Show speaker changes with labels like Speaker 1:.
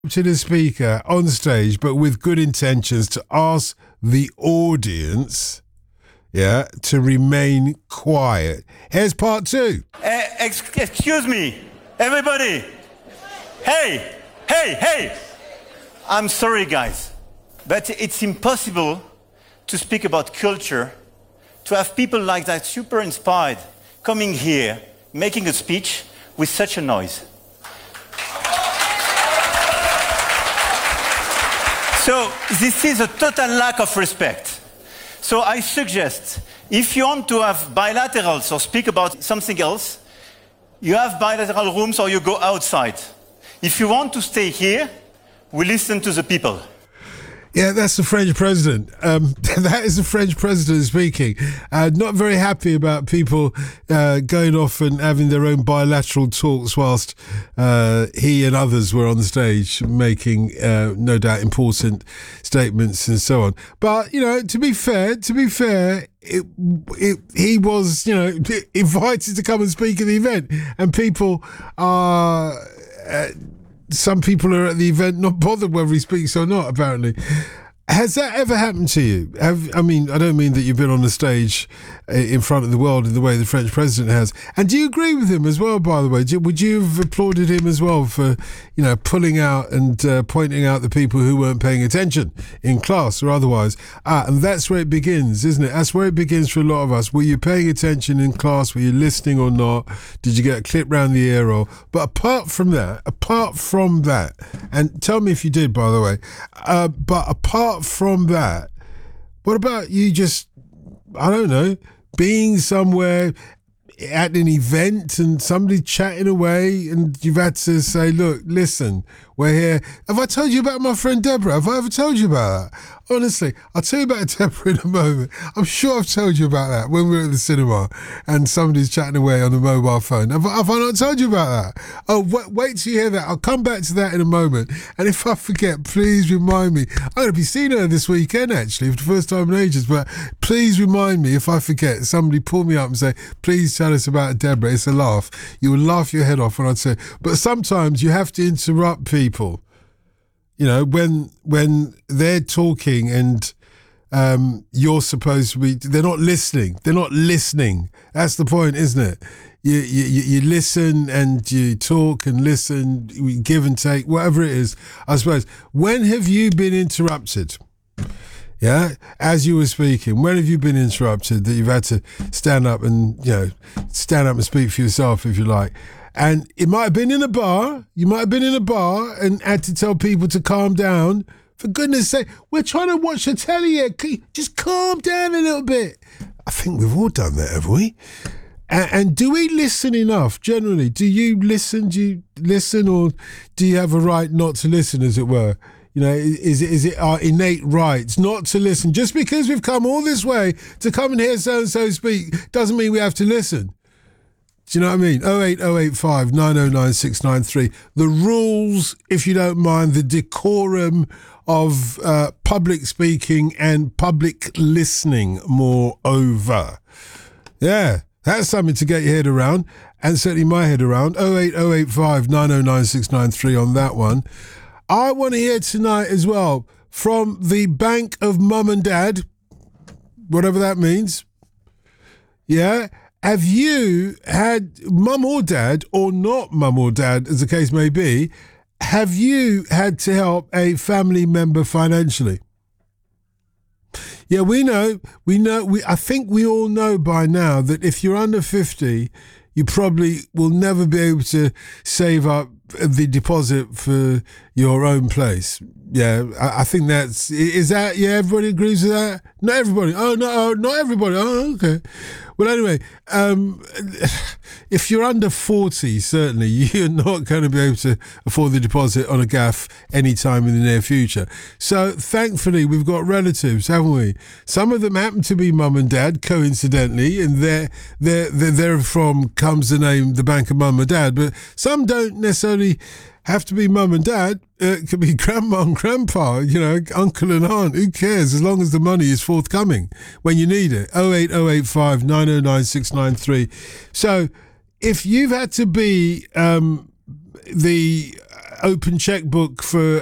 Speaker 1: to the speaker on stage, but with good intentions to ask the audience, to remain quiet. Here's part two.
Speaker 2: Excuse me, everybody. Hey. I'm sorry, guys, but it's impossible to speak about culture, to have people like that super inspired coming here, making a speech with such a noise. So this is a total lack of respect. So I suggest, if you want to have bilaterals or speak about something else, you have bilateral rooms or you go outside. If you want to stay here, we listen to the people.
Speaker 1: Yeah, that's the French president. That is the French president speaking. Not very happy about people going off and having their own bilateral talks whilst he and others were on the stage making, no doubt, important statements and so on. But, to be fair, he was, invited to come and speak at the event, and people are. Some people are at the event not bothered whether he speaks or not, apparently. Has that ever happened to you? I don't mean that you've been on the stage in front of the world in the way the French president has. And do you agree with him as well, by the way? Would you have applauded him as well for, pulling out and pointing out the people who weren't paying attention in class or otherwise? And that's where it begins, isn't it? That's where it begins for a lot of us. Were you paying attention in class? Were you listening or not? Did you get a clip round the ear? But apart from that, and tell me if you did, by the way, but apart from that, what about you just, I don't know, being somewhere at an event and somebody chatting away and you've had to say, look, listen, we're here. Have I told you about my friend Deborah? Have I ever told you about that? Honestly, I'll tell you about Deborah in a moment. I'm sure I've told you about that when we were at the cinema and somebody's chatting away on a mobile phone. Have I not told you about that? Oh, wait till you hear that. I'll come back to that in a moment. And if I forget, please remind me. I'm going to be seeing her this weekend, actually, for the first time in ages. But please remind me if I forget. Somebody pull me up and say, please tell us about Deborah. It's a laugh. You will laugh your head off when I'd say, but sometimes you have to interrupt people. When they're talking and you're supposed to be, they're not listening. That's the point, isn't it? You listen and you talk and listen, you give and take, whatever it is, I suppose. When have you been interrupted? Yeah, as you were speaking, when have you been interrupted that you've had to stand up and speak for yourself, if you like? And it might have been in a bar. You might have been in a bar and had to tell people to calm down. For goodness sake, we're trying to watch the telly here. Just calm down a little bit. I think we've all done that, have we? And do we listen enough, generally? Do you listen? Or do you have a right not to listen, as it were? Is it our innate rights not to listen? Just because we've come all this way to come and hear so-and-so speak doesn't mean we have to listen. Do you know what I mean? 08085 909 693. The rules, if you don't mind, the decorum of public speaking and public listening, moreover. Yeah, that's something to get your head around, and certainly my head around. 08085 909 693 on that one. I want to hear tonight as well from the Bank of Mum and Dad, whatever that means. Yeah. Have you had, mum or dad, or not mum or dad, as the case may be, have you had to help a family member financially? Yeah, we know, I think we all know by now that if you're under 50, you probably will never be able to save up the deposit for your own place. Yeah, I think is that, yeah, everybody agrees with that? Not everybody. Oh, no, not everybody. Oh, okay. Well, anyway, if you're under 40, certainly you're not going to be able to afford the deposit on a gaff anytime in the near future. So thankfully, we've got relatives, haven't we? Some of them happen to be mum and dad, coincidentally, and they're from comes the name, the Bank of Mum and Dad. But some don't necessarily have to be mum and dad. It could be grandma and grandpa, uncle and aunt. Who cares? As long as the money is forthcoming when you need it. 08085 909 693. So if you've had to be the open checkbook for